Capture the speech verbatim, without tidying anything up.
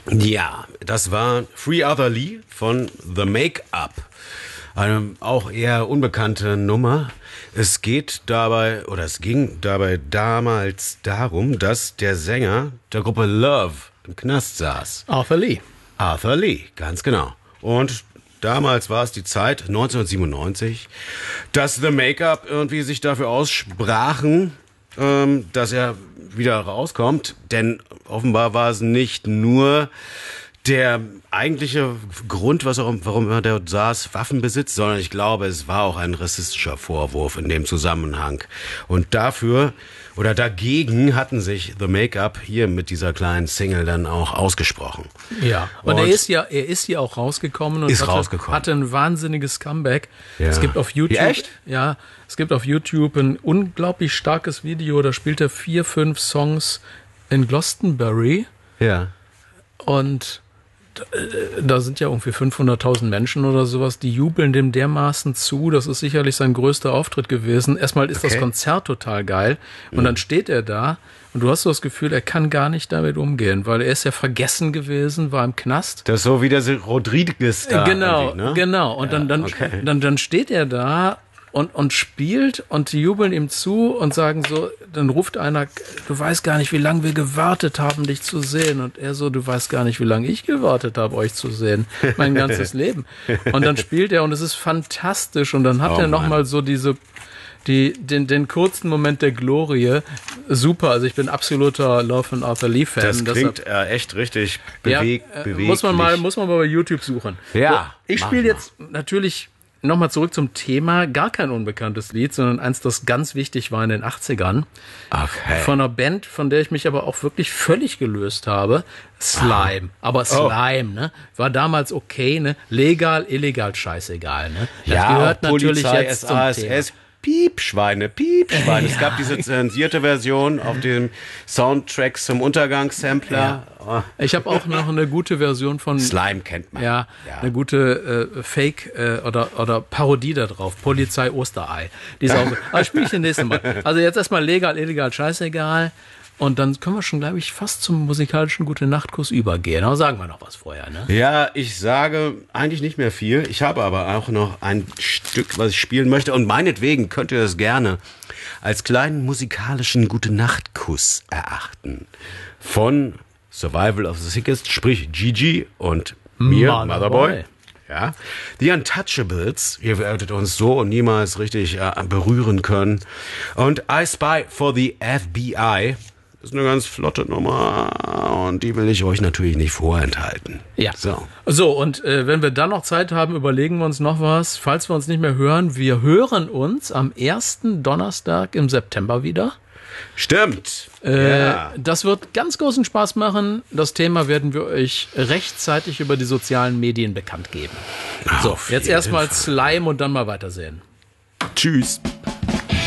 Ja, das war Free Other Lee von The Make-up. Eine auch eher unbekannte Nummer. Es geht dabei, oder es ging dabei damals darum, dass der Sänger der Gruppe Love im Knast saß. Arthur Lee. Arthur Lee, ganz genau. Und damals war es die Zeit, neunzehnhundertsiebenundneunzig, dass The Make-up irgendwie sich dafür aussprachen, ähm, dass er wieder rauskommt. Denn offenbar war es nicht nur der eigentliche Grund, was er, warum er dort saß, Waffenbesitz, sondern ich glaube, es war auch ein rassistischer Vorwurf in dem Zusammenhang. Und dafür oder dagegen hatten sich The Make-up hier mit dieser kleinen Single dann auch ausgesprochen. Ja, und, und er ist ja, er ist ja auch rausgekommen und ist hatte, rausgekommen. hatte ein wahnsinniges Comeback. Ja. Es gibt auf YouTube, ja, echt? ja, es gibt auf YouTube ein unglaublich starkes Video. Da spielt er vier, fünf Songs in Glastonbury. Ja. Und da sind ja irgendwie fünfhunderttausend Menschen oder sowas, die jubeln dem dermaßen zu. Das ist sicherlich sein größter Auftritt gewesen. Erstmal ist okay. Das Konzert total geil. Und mhm. dann steht er da und du hast so das Gefühl, er kann gar nicht damit umgehen, weil er ist ja vergessen gewesen, war im Knast. Das ist so wie der Rodriguez da. Genau, ne? genau. Und ja, dann, dann, okay. dann, dann steht er da und, und spielt und die jubeln ihm zu und sagen so, dann ruft einer, du weißt gar nicht, wie lange wir gewartet haben, dich zu sehen. Und er so, du weißt gar nicht, wie lange ich gewartet habe, euch zu sehen. Mein ganzes Leben. Und dann spielt er und es ist fantastisch. Und dann hat oh, er nochmal so diese, die, den, den kurzen Moment der Glorie. Super, also ich bin absoluter Love and Arthur Lee Fan. Das klingt äh, echt richtig bewegt, ja, äh, beweglich. Muss man mal, muss man mal bei YouTube suchen. Ja. So, ich spiele jetzt natürlich nochmal zurück zum Thema, gar kein unbekanntes Lied, sondern eins, das ganz wichtig war in den achtzigern. Okay. Von einer Band, von der ich mich aber auch wirklich völlig gelöst habe. Slime. Ah. Aber Slime, oh. ne? War damals okay, ne? Legal, illegal, scheißegal, ne? Das ja, gehört natürlich Polizei, jetzt S A S S, zum Thema. Piepschweine, Piepschweine. Ja. Es gab diese zensierte Version auf dem Soundtrack zum Untergangssampler. Ja. Oh. Ich habe auch noch eine gute Version von Slime kennt man. Ja, ja. Eine gute äh, Fake äh, oder oder Parodie da drauf. Polizei Osterei. Die ist auch. Aber spiele ich den nächsten Mal. Also jetzt erstmal legal, illegal, scheißegal. Und dann können wir schon, glaube ich, fast zum musikalischen Gute-Nacht-Kuss übergehen. Aber sagen wir noch was vorher, ne? Ja, ich sage eigentlich nicht mehr viel. Ich habe aber auch noch ein Stück, was ich spielen möchte. Und meinetwegen könnt ihr das gerne als kleinen musikalischen Gute-Nacht-Kuss erachten. Von Survival of the Sickest, sprich Gigi und mir, Motherboy. Motherboy. Ja. The Untouchables, ihr werdet uns so und niemals richtig äh, berühren können. Und I Spy for the F B I. Das ist eine ganz flotte Nummer und die will ich euch natürlich nicht vorenthalten. Ja. So, so und äh, wenn wir dann noch Zeit haben, überlegen wir uns noch was. Falls wir uns nicht mehr hören, wir hören uns am ersten Donnerstag im September wieder. Stimmt. Äh, ja. Das wird ganz großen Spaß machen. Das Thema werden wir euch rechtzeitig über die sozialen Medien bekannt geben. So, jetzt erstmal Slime und dann mal weitersehen. Tschüss.